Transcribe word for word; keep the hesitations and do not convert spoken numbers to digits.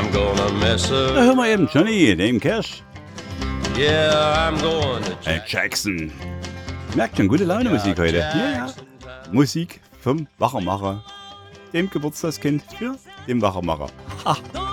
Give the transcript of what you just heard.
I'm gonna mess Da up. hören wir eben Johnny, den Cash. Yeah, I'm going to Äh, Jackson. Merkt schon, gute Laune Musik heute. Ja, ja. Musik vom Wachermacher. Dem Geburtstagskind für den Wachermacher. Ha.